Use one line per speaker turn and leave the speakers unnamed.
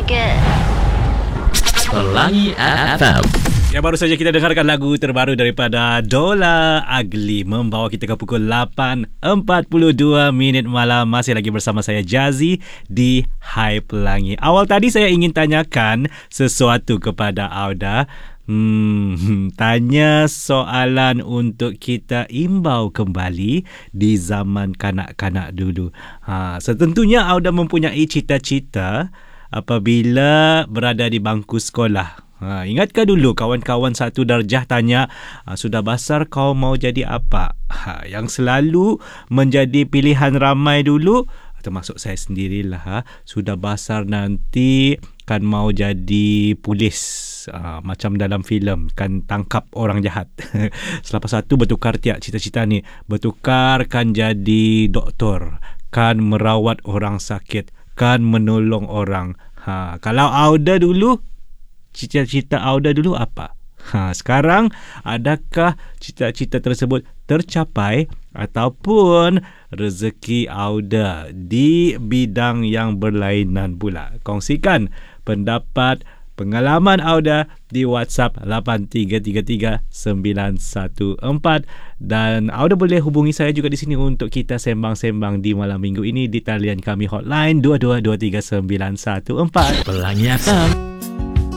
good.
Pelangi FM.
Ya, baru saja kita dengarkan lagu terbaru daripada Dola Ugly, membawa kita ke pukul 8.42 malam. Masih lagi bersama saya Jazzy di Hai Pelangi. Awal tadi saya ingin tanyakan sesuatu kepada Auda. Tanya soalan untuk kita imbau kembali di zaman kanak-kanak dulu. Setentunya Auda mempunyai cita-cita apabila berada di bangku sekolah. Ingatkah dulu kawan-kawan satu darjah tanya, sudah besar kau mau jadi apa? Yang selalu menjadi pilihan ramai dulu, termasuk saya sendirilah, sudah besar nanti kan mau jadi polis, macam dalam filem kan tangkap orang jahat. Selepas satu bertukar tiap cita-cita ni, bertukar kan jadi doktor, kan merawat orang sakit, kan menolong orang. Kalau Auda dulu, cita-cita Auda dulu apa? Sekarang adakah cita-cita tersebut tercapai ataupun rezeki Auda di bidang yang berlainan pula? Kongsikan pendapat, pengalaman Auda di WhatsApp 8333-914, dan Auda boleh hubungi saya juga di sini untuk kita sembang-sembang di malam minggu ini di talian kami hotline 2223-914.
Pelangi FM.